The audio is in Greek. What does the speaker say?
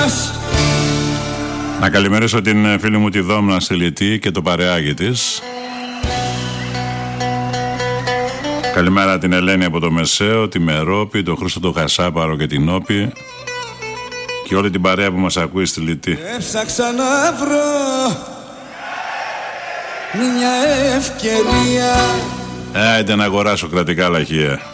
Να καλημερίσω την φίλη μου τη Δόμνα στη Λιτή και το παρεάκι της. Καλημέρα την Ελένη από το Μεσαίο, τη Μερόπη, τον Χρήστο τον Χασάπαρο και την Όπη και όλη την παρέα που μας ακούει στη Λιτή. Έψαξα να βρω μια ευκαιρία. Άντε να αγοράσω κρατικά λαχεία.